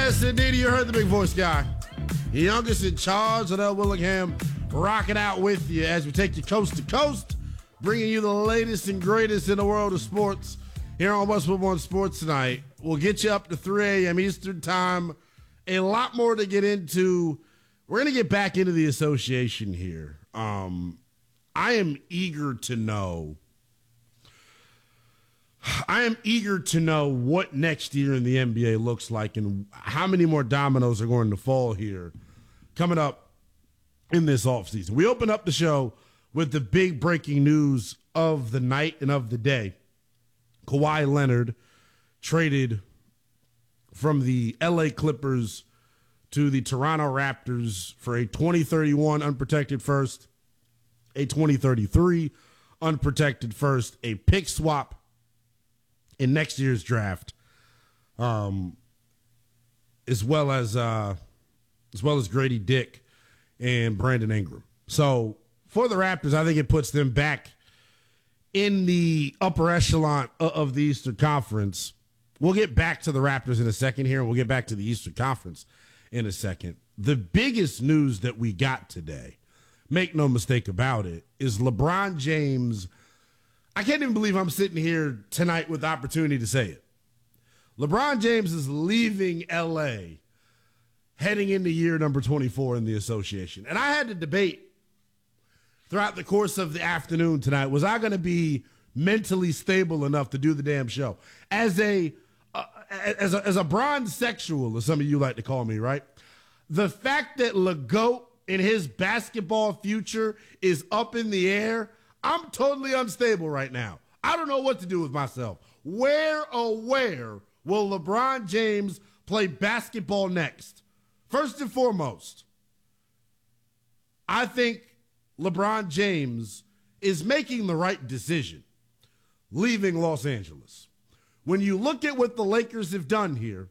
Yes, indeed. You heard the big voice guy. The youngest in charge of L. Willingham, rocking out with you as we take you coast to coast, bringing you the latest and greatest in the world of sports here on Westwood One Sports Tonight. We'll get you up to 3 a.m. Eastern Time. A lot more to get into. We're going to get back into the association here. I am eager to know. I am eager to know what next year in the NBA looks like and how many more dominoes are going to fall here coming up in this offseason. We open up the show with the big breaking news of the night and of the day. Kawhi Leonard traded from the LA Clippers to the Toronto Raptors for a 2031 unprotected first, a 2033 unprotected first, a pick swap in next year's draft, as well as Grady Dick and Brandon Ingram. So for the Raptors, I think it puts them back in the upper echelon of the Eastern Conference. We'll get back to the Raptors in a second here, and we'll get back to the Eastern Conference in a second. The biggest news that we got today, make no mistake about it, is LeBron James. I can't even believe I'm sitting here tonight with the opportunity to say it. LeBron James is leaving L.A. heading into year number 24 in the association. And I had to debate throughout the course of the afternoon tonight, was I going to be mentally stable enough to do the damn show? As a bronze sexual, as some of you like to call me, right? The fact that LeGoat and his basketball future is up in the air, I'm totally unstable right now. I don't know what to do with myself. Where will LeBron James play basketball next? First and foremost, I think LeBron James is making the right decision leaving Los Angeles. When you look at what the Lakers have done here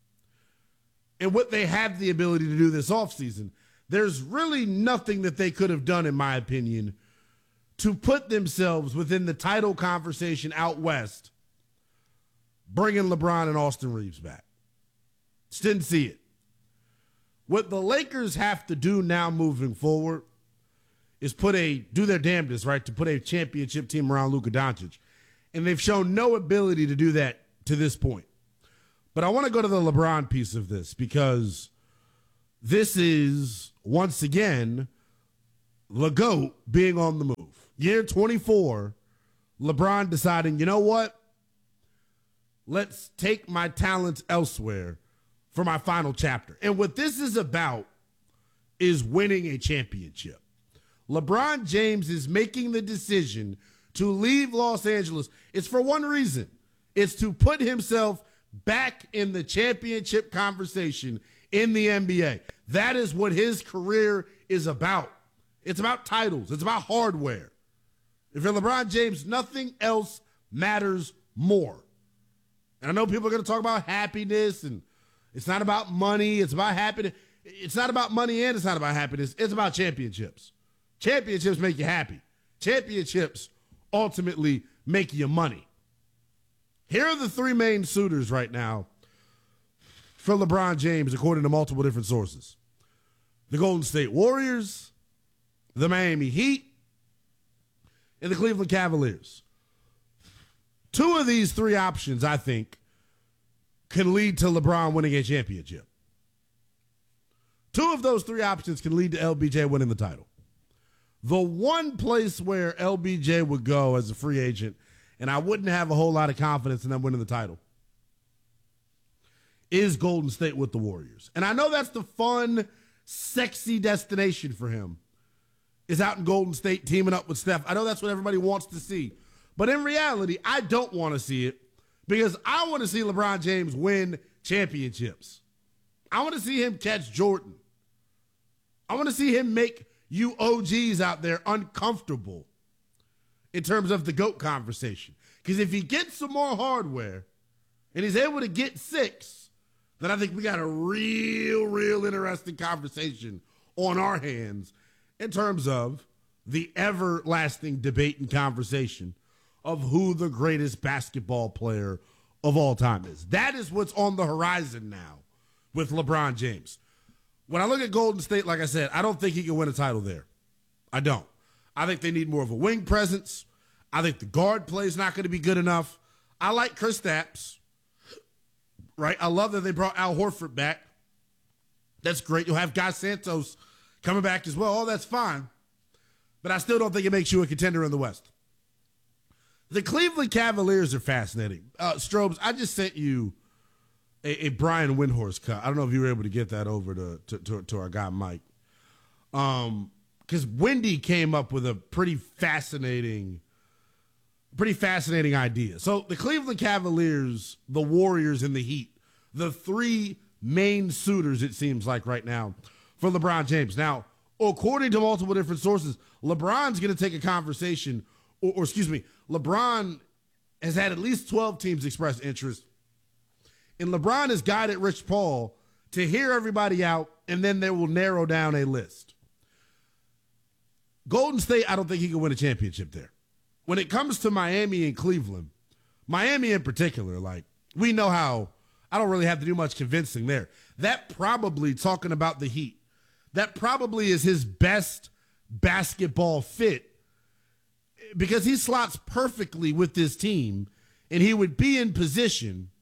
and what they have the ability to do this offseason, there's really nothing that they could have done, in my opinion, to put themselves within the title conversation out west, bringing LeBron and Austin Reeves back. Just didn't see it. What the Lakers have to do now moving forward is do their damnedest, right, to put a championship team around Luka Doncic. And they've shown no ability to do that to this point. But I want to go to the LeBron piece of this, because this is, once again, LeGoat being on the move. Year 24, LeBron deciding, you know what? Let's take my talents elsewhere for my final chapter. And what this is about is winning a championship. LeBron James is making the decision to leave Los Angeles. It's for one reason. It's to put himself back in the championship conversation in the NBA. That is what his career is about. It's about titles. It's about hardware. If you're LeBron James, nothing else matters more. And I know people are going to talk about happiness, and it's not about money. It's about happiness. It's not about money, and it's not about happiness. It's about championships. Championships make you happy. Championships ultimately make you money. Here are the three main suitors right now for LeBron James, according to multiple different sources. The Golden State Warriors, the Miami Heat, and the Cleveland Cavaliers. Two of these three options, I think, can lead to LeBron winning a championship. Two of those three options can lead to LBJ winning the title. The one place where LBJ would go as a free agent, and I wouldn't have a whole lot of confidence in them winning the title, is Golden State with the Warriors. And I know that's the fun, sexy destination for him, is out in Golden State teaming up with Steph. I know that's what everybody wants to see. But in reality, I don't want to see it, because I want to see LeBron James win championships. I want to see him catch Jordan. I want to see him make you OGs out there uncomfortable in terms of the GOAT conversation. Because if he gets some more hardware and he's able to get 6, then I think we got a real interesting conversation on our hands in terms of the everlasting debate and conversation of who the greatest basketball player of all time is. That is what's on the horizon now with LeBron James. When I look at Golden State, like I said, I don't think he can win a title there. I don't. I think they need more of a wing presence. I think the guard play is not going to be good enough. I like Kristaps, right? I love that they brought Al Horford back. That's great. You'll have Guy Santos coming back as well. Oh, that's fine. But I still don't think it makes you a contender in the West. The Cleveland Cavaliers are fascinating. Strobes, I just sent you a Brian Windhorst cut. I don't know if you were able to get that over to our guy Mike. Because Wendy came up with a pretty fascinating idea. So the Cleveland Cavaliers, the Warriors, and the Heat, the three main suitors, it seems like right now, for LeBron James. Now, according to multiple different sources, LeBron's going to take a conversation, or excuse me, LeBron has had at least 12 teams express interest. And LeBron has guided Rich Paul to hear everybody out, and then they will narrow down a list. Golden State, I don't think he can win a championship there. When it comes to Miami and Cleveland, Miami in particular, like, we know how I don't really have to do much convincing there. That probably, talking about the Heat, that probably is his best basketball fit because he slots perfectly with this team, and he would be in position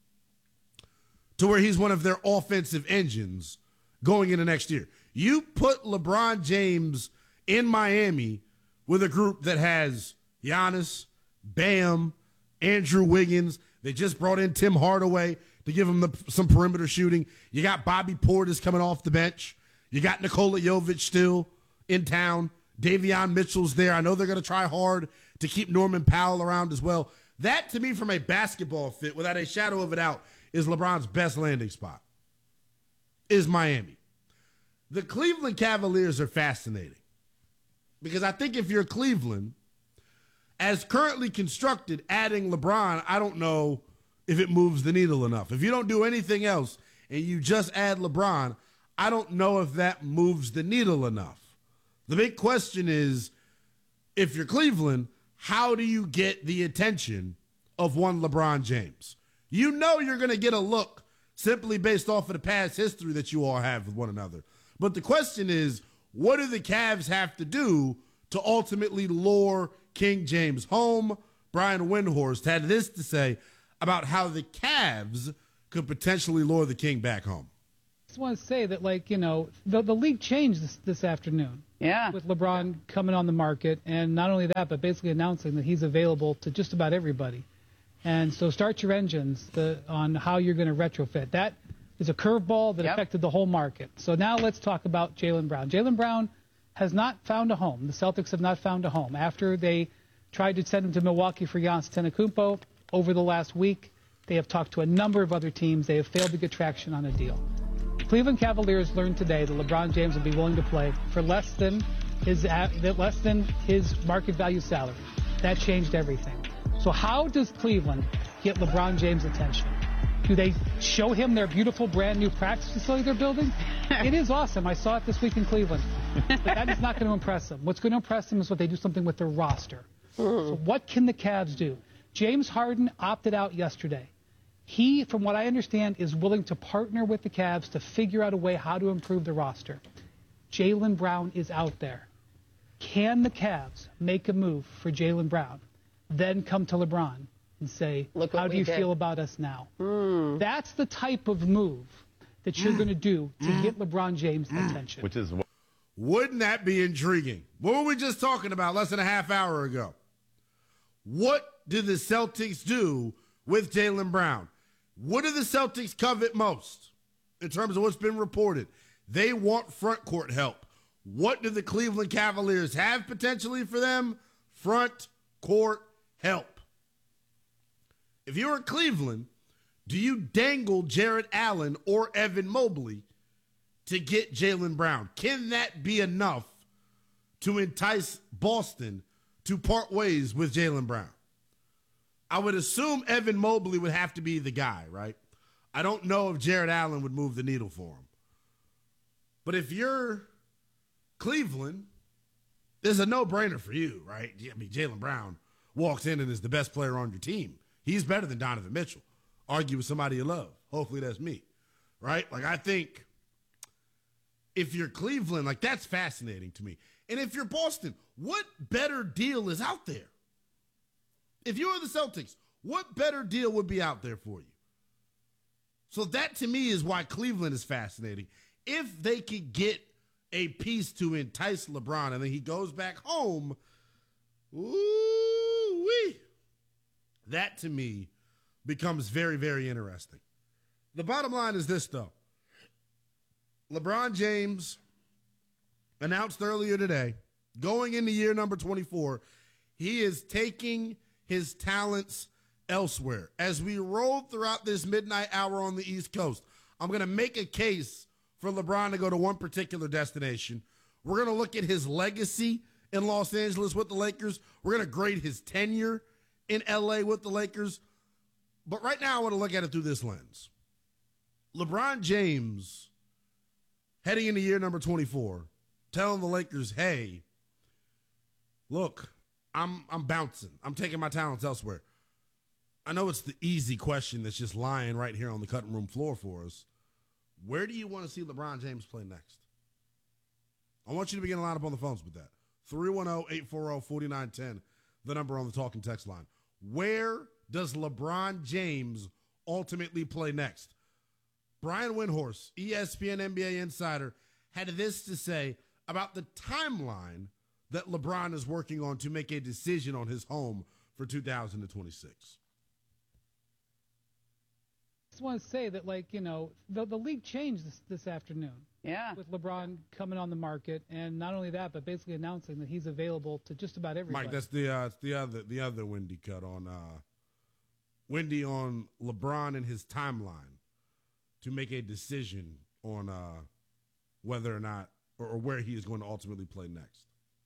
to where he's one of their offensive engines going into next year. You put LeBron James in Miami with a group that has Giannis, Bam, Andrew Wiggins. They just brought in Tim Hardaway to give him some perimeter shooting. You got Bobby Portis coming off the bench. You got Nikola Jovic still in town. Davion Mitchell's there. I know they're going to try hard to keep Norman Powell around as well. That, to me, from a basketball fit, without a shadow of a doubt, is LeBron's best landing spot, is Miami. The Cleveland Cavaliers are fascinating because I think if you're Cleveland, as currently constructed, adding LeBron, I don't know if it moves the needle enough. If you don't do anything else and you just add LeBron, I don't know if that moves the needle enough. The big question is, if you're Cleveland, how do you get the attention of one LeBron James? You know you're going to get a look simply based off of the past history that you all have with one another. But the question is, what do the Cavs have to do to ultimately lure King James home? Brian Windhorst had this to say about how the Cavs could potentially lure the King back home. I just want to say that, the league changed this afternoon. Yeah. With LeBron coming on the market, and not only that, but basically announcing that he's available to just about everybody. And so start your engines on how you're going to retrofit. That is a curveball that affected the whole market. So now let's talk about Jaylen Brown. Jaylen Brown has not found a home. The Celtics have not found a home. After they tried to send him to Milwaukee for Giannis Antetokounmpo over the last week, they have talked to a number of other teams. They have failed to get traction on a deal. Cleveland Cavaliers learned today that LeBron James will be willing to play for less than his market value salary. That changed everything. So how does Cleveland get LeBron James' attention? Do they show him their beautiful brand new practice facility they're building? It is awesome. I saw it this week in Cleveland. But that is not going to impress them. What's going to impress them is what they do something with their roster. So what can the Cavs do? James Harden opted out yesterday. He, from what I understand, is willing to partner with the Cavs to figure out a way how to improve the roster. Jaylen Brown is out there. Can the Cavs make a move for Jaylen Brown, then come to LeBron and say, how do you feel about us now? That's the type of move that you're going to do to get LeBron James' attention. Wouldn't that be intriguing? What were we just talking about less than a half hour ago? What did the Celtics do with Jaylen Brown? What do the Celtics covet most in terms of what's been reported? They want front court help. What do the Cleveland Cavaliers have potentially for them? Front court help. If you're in Cleveland, do you dangle Jarrett Allen or Evan Mobley to get Jaylen Brown? Can that be enough to entice Boston to part ways with Jaylen Brown? I would assume Evan Mobley would have to be the guy, right? I don't know if Jarrett Allen would move the needle for him. But if you're Cleveland, there's a no-brainer for you, right? I mean, Jaylen Brown walks in and is the best player on your team. He's better than Donovan Mitchell. Argue with somebody you love. Hopefully that's me. right? Like, I think if you're Cleveland, like, that's fascinating to me. And if you're Boston, what better deal is out there? If you were the Celtics, what better deal would be out there for you? So that, to me, is why Cleveland is fascinating. If they could get a piece to entice LeBron and then he goes back home, ooh-wee, that, to me, becomes very, very interesting. The bottom line is this, though. LeBron James announced earlier today, going into year number 24, he is taking his talents elsewhere. As we roll throughout this midnight hour on the East Coast, I'm going to make a case for LeBron to go to one particular destination. We're going to look at his legacy in Los Angeles with the Lakers. We're going to grade his tenure in LA with the Lakers. But right now, I want to look at it through this lens. LeBron James, heading into year number 24, telling the Lakers, hey, look, I'm bouncing. I'm taking my talents elsewhere. I know it's the easy question that's just lying right here on the cutting room floor for us. Where do you want to see LeBron James play next? I want you to begin to line up on the phones with that. 310-840-4910, the number on the talking text line. Where does LeBron James ultimately play next? Brian Windhorst, ESPN NBA insider, had this to say about the timeline that LeBron is working on to make a decision on his home for 2026. I just want to say that, like, you know, the league changed this afternoon. Yeah. With LeBron coming on the market, and not only that, but basically announcing that he's available to just about everybody. Mike, that's the other Wendy cut on Wendy on LeBron and his timeline to make a decision on whether or not or where he is going to ultimately play next.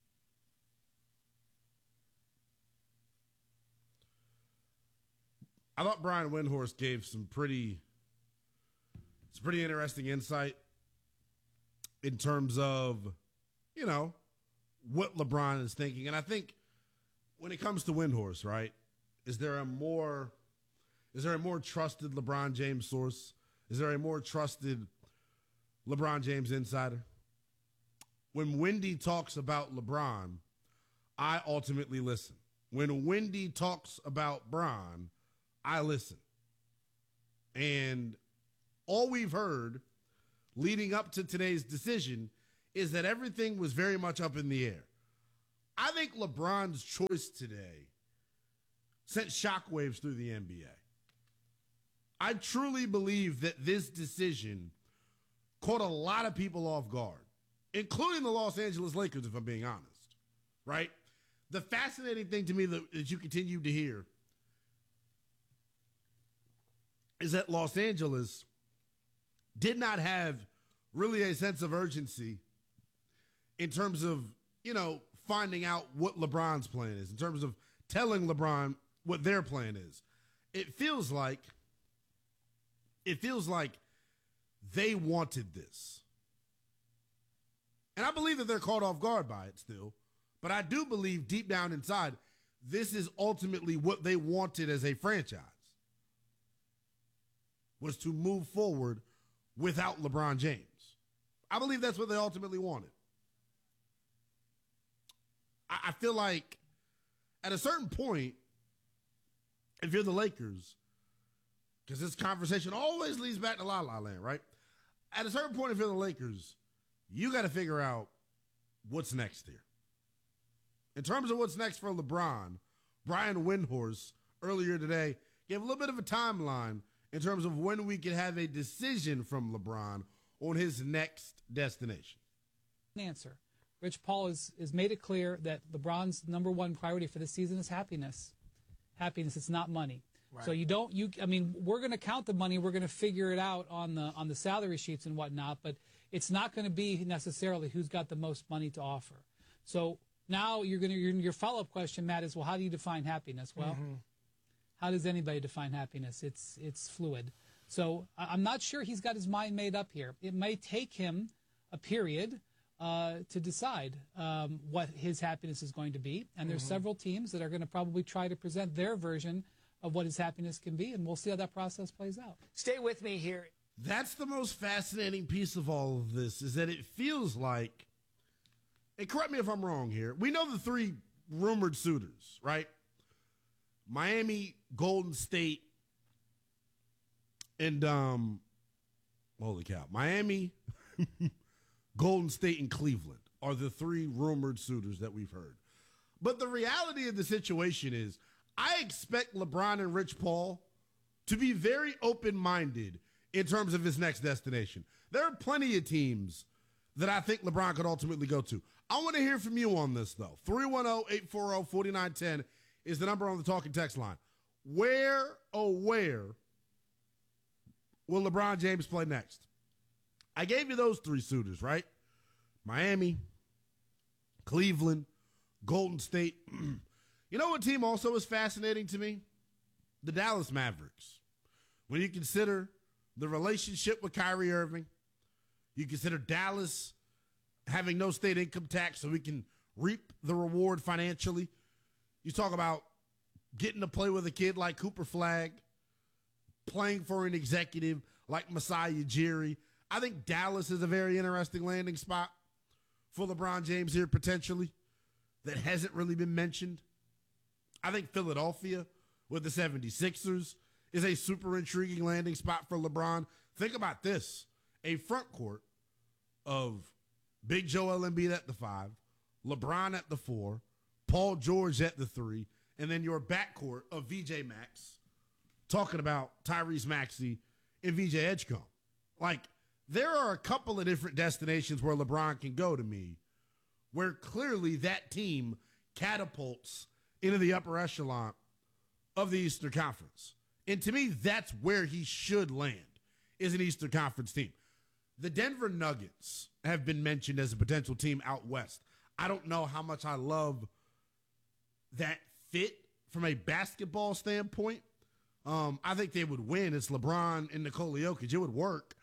I thought Brian Windhorst gave some pretty interesting insight in terms of, you know, what LeBron is thinking. And I think when it comes to Windhorst, right, is there a more trusted LeBron James source? Is there a more trusted LeBron James insider? When Wendy talks about LeBron, I ultimately listen. When Wendy talks about Bron, I listen. And all we've heard leading up to today's decision is that everything was very much up in the air. I think LeBron's choice today sent shockwaves through the NBA. I truly believe that this decision caught a lot of people off guard, including the Los Angeles Lakers, if I'm being honest, right? The fascinating thing to me that you continue to hear is that Los Angeles did not have really a sense of urgency in terms of, you know, finding out what LeBron's plan is, in terms of telling LeBron what their plan is. It feels like they wanted this. And I believe that they're caught off guard by it still. But I do believe deep down inside, this is ultimately what they wanted as a franchise, was to move forward without LeBron James. I believe that's what they ultimately wanted. I feel like at a certain point, if you're the Lakers, because this conversation always leads back to La La Land, right? At a certain point, if you're the Lakers, you got to figure out what's next here. In terms of what's next for LeBron, Brian Windhorst earlier today gave a little bit of a timeline in terms of when we could have a decision from LeBron on his next destination. Answer. Rich Paul has made it clear that LeBron's number one priority for this season is happiness. Happiness, it's not money. Right. So we're going to count the money. We're going to figure it out on the salary sheets and whatnot, but it's not going to be necessarily who's got the most money to offer. So now your follow-up question, Matt, is, well, how do you define happiness? Well, how does anybody define happiness? It's fluid. So I'm not sure he's got his mind made up here. It may take him a period to decide what his happiness is going to be. And there's several teams that are going to probably try to present their version of what his happiness can be, and we'll see how that process plays out. Stay with me here. That's the most fascinating piece of all of this, is that it feels like, and correct me if I'm wrong here, we know the three rumored suitors, right? Miami, Golden State, and holy cow, Miami, Golden State, and Cleveland are the three rumored suitors that we've heard. But the reality of the situation is, I expect LeBron and Rich Paul to be very open-minded in terms of his next destination. There are plenty of teams that I think LeBron could ultimately go to. I want to hear from you on this, though. 310-840-4910 is the number on the talking text line. Where will LeBron James play next? I gave you those three suitors, right? Miami, Cleveland, Golden State. You know what team also is fascinating to me? The Dallas Mavericks. When you consider the relationship with Kyrie Irving, you consider Dallas having no state income tax so we can reap the reward financially. You talk about getting to play with a kid like Cooper Flagg, playing for an executive like Masai Ujiri. I think Dallas is a very interesting landing spot for LeBron James here potentially that hasn't really been mentioned. I think Philadelphia with the 76ers is a super intriguing landing spot for LeBron. Think about this. A front court of Big Joel Embiid at the 5, LeBron at the 4, Paul George at the 3, and then your backcourt of VJ Max, talking about Tyrese Maxey and VJ Edgecombe. Like, there are a couple of different destinations where LeBron can go to me, where clearly that team catapults into the upper echelon of the Eastern Conference. And to me, that's where he should land, is an Eastern Conference team. The Denver Nuggets have been mentioned as a potential team out west. I don't know how much I love that fit from a basketball standpoint. I think they would win. It's LeBron and Nikola Jokic. It would work.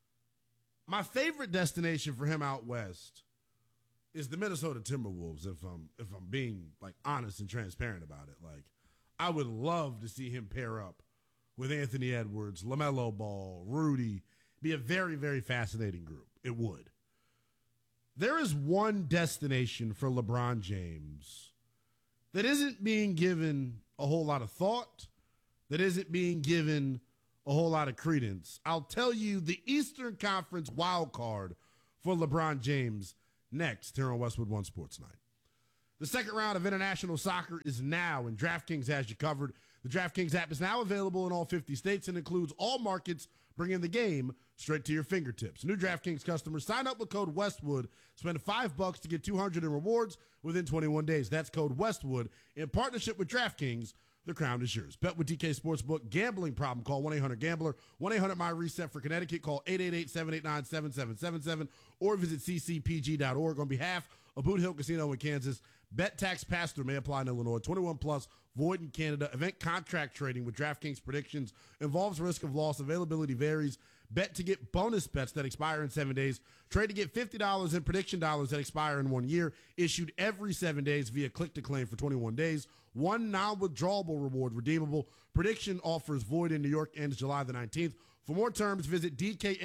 My favorite destination for him out west is the Minnesota Timberwolves, if I'm being like honest and transparent about it. Like, I would love to see him pair up with Anthony Edwards, LaMelo Ball, Rudy. Be a very, very fascinating group. It would. There is one destination for LeBron James that isn't being given a whole lot of thought, that isn't being given a whole lot of credence. I'll tell you the Eastern Conference wild card for LeBron James next here on Westwood One Sports Night. The second round of international soccer is now, and DraftKings has you covered. The DraftKings app is now available in all 50 states and includes all markets, bringing the game straight to your fingertips. New DraftKings customers sign up with code Westwood, spend $5 to get $200 in rewards within 21 days. That's code Westwood. In partnership with DraftKings, the crown is yours. Bet with DK Sportsbook. Gambling problem? Call 1-800-GAMBLER. 1-800-MY-RESET for Connecticut. Call 888-789-7777 or visit ccpg.org. On behalf of Boot Hill Casino in Kansas, bet tax pass-through may apply in Illinois. 21 plus, void in Canada. Event contract trading with DraftKings predictions involves risk of loss. Availability varies. Bet to get bonus bets that expire in 7 days. Trade to get $50 in prediction dollars that expire in 1 year. Issued every 7 days via click to claim for 21 days. One non-withdrawable reward redeemable. Prediction offers void in New York ends July the 19th. For more terms, visit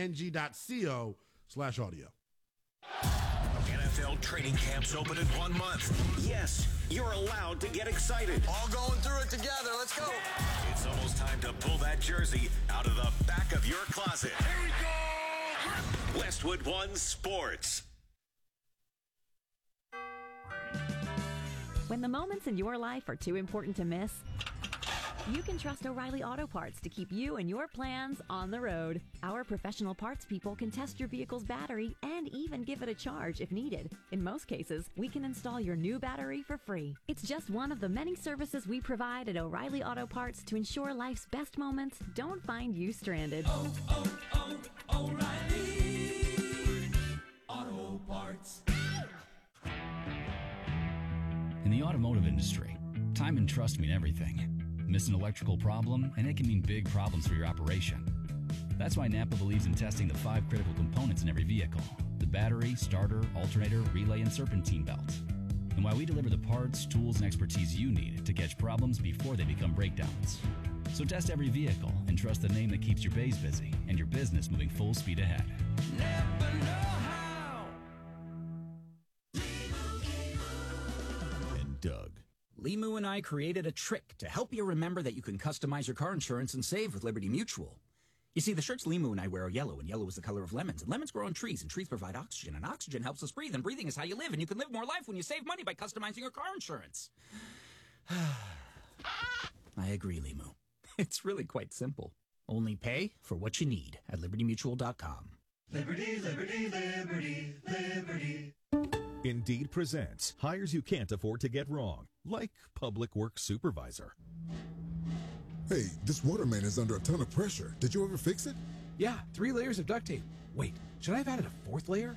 dkng.co/audio. NFL training camps open in 1 month. Yes, you're allowed to get excited. All going through it together. Let's go. It's almost time to pull that jersey out of the back of your closet. Here we go. Westwood One Sports. When the moments in your life are too important to miss, you can trust O'Reilly Auto Parts to keep you and your plans on the road. Our professional parts people can test your vehicle's battery and even give it a charge if needed. In most cases, we can install your new battery for free. It's just one of the many services we provide at O'Reilly Auto Parts to ensure life's best moments don't find you stranded. O'Reilly Auto Parts. In the automotive industry, time and trust mean everything. Miss an electrical problem, and it can mean big problems for your operation. That's why Napa believes in testing the 5 critical components in every vehicle: the battery, starter, alternator, relay, and serpentine belt. And why we deliver the parts, tools, and expertise you need to catch problems before they become breakdowns. So test every vehicle and trust the name that keeps your bays busy and your business moving full speed ahead. Never know how. And Doug. Limu and I created a trick to help you remember that you can customize your car insurance and save with Liberty Mutual. You see, the shirts Limu and I wear are yellow, and yellow is the color of lemons. And lemons grow on trees, and trees provide oxygen. And oxygen helps us breathe, and breathing is how you live. And you can live more life when you save money by customizing your car insurance. I agree, Limu. It's really quite simple. Only pay for what you need at LibertyMutual.com. Liberty, liberty, liberty, liberty. Indeed presents hires you can't afford to get wrong, like public works supervisor. Hey, this water main is under a ton of pressure. Did you ever fix it? Yeah, 3 layers of duct tape. Wait, should I have added a 4th layer?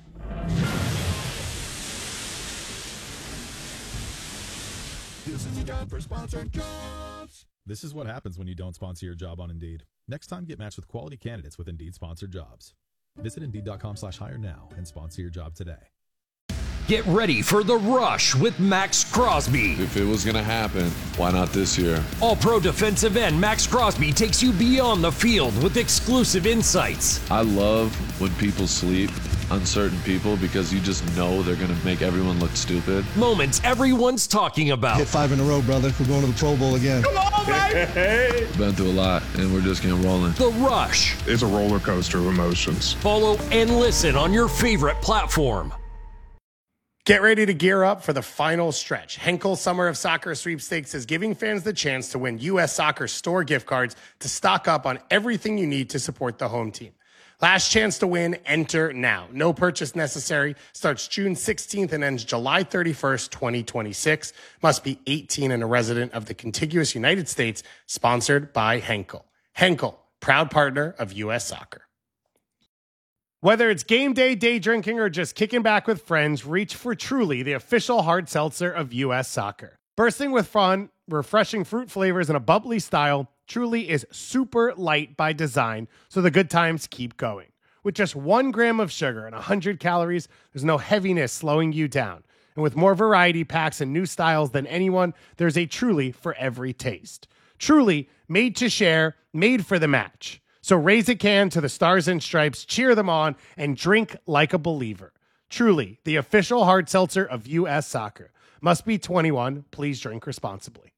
This is a job for sponsored jobs. This is what happens when you don't sponsor your job on Indeed. Next time, get matched with quality candidates with Indeed sponsored jobs. Visit Indeed.com/hire now and sponsor your job today. Get ready for The Rush with Max Crosby. If it was going to happen, why not this year? All-pro defensive end Max Crosby takes you beyond the field with exclusive insights. I love when people sleep on certain people because you just know they're going to make everyone look stupid. Moments everyone's talking about. Hit 5 in a row, brother. We're going to the Pro Bowl again. Come on, baby! Been through a lot, and we're just getting rolling. The Rush. It's a roller coaster of emotions. Follow and listen on your favorite platform. Get ready to gear up for the final stretch. Henkel Summer of Soccer Sweepstakes is giving fans the chance to win U.S. Soccer store gift cards to stock up on everything you need to support the home team. Last chance to win, enter now. No purchase necessary. Starts June 16th and ends July 31st, 2026. Must be 18 and a resident of the contiguous United States. Sponsored by Henkel. Henkel, proud partner of U.S. Soccer. Whether it's game day, day drinking, or just kicking back with friends, reach for Truly, the official hard seltzer of U.S. Soccer. Bursting with fun, refreshing fruit flavors, and a bubbly style, Truly is super light by design, so the good times keep going. With just 1 gram of sugar and 100 calories, there's no heaviness slowing you down. And with more variety packs and new styles than anyone, there's a Truly for every taste. Truly, made to share, made for the match. So raise a can to the Stars and Stripes, cheer them on, and drink like a believer. Truly, the official hard seltzer of U.S. Soccer. Must be 21. Please drink responsibly.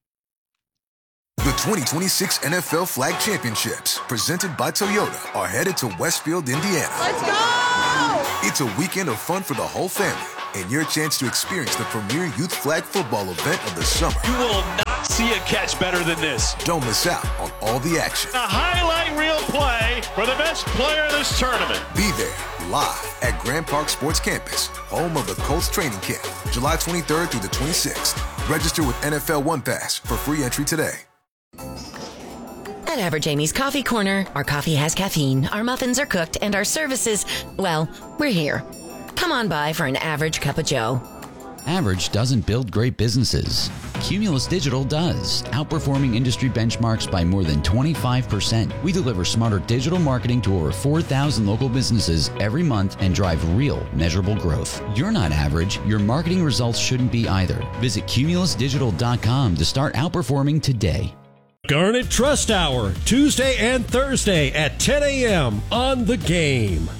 The 2026 NFL Flag Championships, presented by Toyota, are headed to Westfield, Indiana. Let's go! It's a weekend of fun for the whole family, and your chance to experience the premier youth flag football event of the summer. You will not see a catch better than this. Don't miss out on all the action. A highlight reel play for the best player in this tournament. Be there live at Grand Park Sports Campus, home of the Colts training camp, July 23rd through the 26th. Register with NFL One Pass for free entry today. At Average Amy's Coffee Corner, our coffee has caffeine, our muffins are cooked, and our services, well, we're here. Come on by for an average cup of joe. Average doesn't build great businesses. Cumulus Digital does, outperforming industry benchmarks by more than 25%. We deliver smarter digital marketing to over 4,000 local businesses every month and drive real, measurable growth. You're not average. Your marketing results shouldn't be either. Visit cumulusdigital.com to start outperforming today. Garnet Trust Hour, Tuesday and Thursday at 10 a.m. on The Game.